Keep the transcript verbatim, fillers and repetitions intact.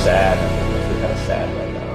sad. I feel kind of sad right now.